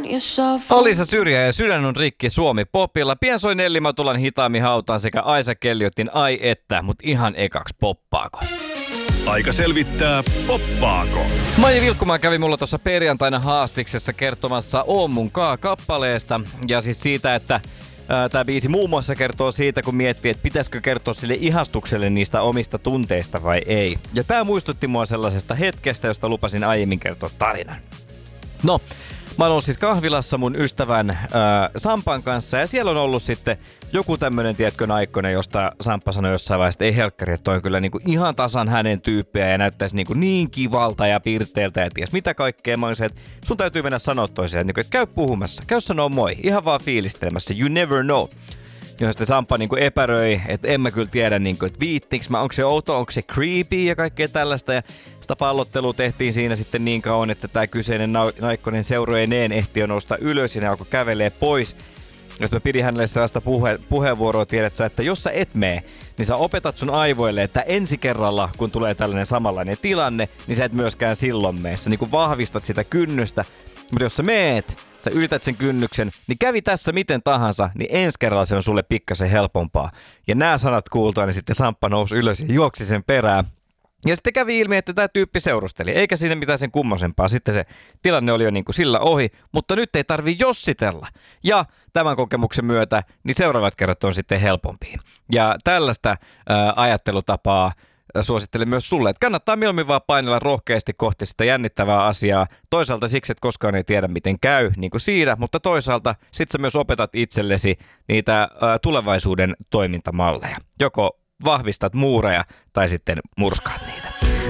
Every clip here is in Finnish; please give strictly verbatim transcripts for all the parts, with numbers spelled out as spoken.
Alisa Syrjä ja Sydän on rikki Suomi popilla. Pian soi Nelli Matulan Hitaammin hautaan sekä Aisa Kelliotin Ai että, mut ihan ekaks poppaako. Aika selvittää, poppaako. Maija Vilkkumaa kävi mulla tuossa perjantaina haastiksessa kertomassa Oon mun kaa kappaleesta. Ja siis siitä, että tämä biisi muun muassa kertoo siitä, kun miettii, että pitäisikö kertoa sille ihastukselle niistä omista tunteista vai ei. Ja tää muistutti mua sellaisesta hetkestä, josta lupasin aiemmin kertoa tarinan. No, mä oon ollut siis kahvilassa mun ystävän ää, Sampan kanssa ja siellä on ollut sitten joku tämmönen, tiedätkö, naikkonen, josta Samppa sanoi jossain vaiheessa, että ei helkkari, että toi on kyllä niinku ihan tasan hänen tyyppiä ja näyttäisi niinku niin kivalta ja pirteeltä ja ties mitä kaikkea. Mä olisin, että sun täytyy mennä sanoa toiseen, että, että käy puhumassa, käy sanoo moi, ihan vaan fiilistelemässä, you never know. Ja sitten Samppa niinku epäröi, että en mä kyllä tiedä, niinku, että viittiinkö mä, onko se outo, onko se creepy ja kaikkea tällaista. Ja sitä pallottelua tehtiin siinä sitten niin kauan, että tämä kyseinen naikkonen seuroineen ehti jo nousta ylös ja ne alkoi kävelee pois. Ja sitten mä pidin hänelle sellaista puhe, puheenvuoroa, tiedät sä, että jos sä et mee, niin sä opetat sun aivoille, että ensi kerralla, kun tulee tällainen samanlainen tilanne, niin sä et myöskään silloin mene. Sä niinku vahvistat sitä kynnystä, mutta jos sä meet, sä ylität sen kynnyksen, niin kävi tässä miten tahansa, niin ensi kerralla se on sulle pikkasen helpompaa. Ja nämä sanat kuultua, niin sitten Samppa nousi ylös ja juoksi sen perään. Ja sitten kävi ilmi, että tämä tyyppi seurusteli, eikä siinä mitään sen kummosempaa. Sitten se tilanne oli jo niin kuin sillä ohi, mutta nyt ei tarvi jossitella. Ja tämän kokemuksen myötä, niin seuraavat kerrat on sitten helpompia. Ja tällaista ää, ajattelutapaa suosittelen myös sulle, että kannattaa mieluummin vaan painella rohkeasti kohti sitä jännittävää asiaa. Toisaalta siksi, että koskaan ei tiedä miten käy, niin kuin siinä, mutta toisaalta sit sä myös opetat itsellesi niitä ää, tulevaisuuden toimintamalleja. Joko vahvistat muureja tai sitten murskaat niitä.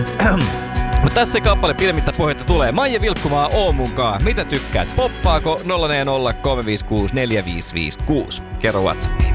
Mutta tässä se kappale pidemmittä puhetta tulee. Maija Vilkkumaa, Oon mun kaa. Mitä tykkäät? Poppaako? nolla neljä nolla kolme viisi kuusi neljä viisi viisi kuusi. Kerro WhatsAppiin.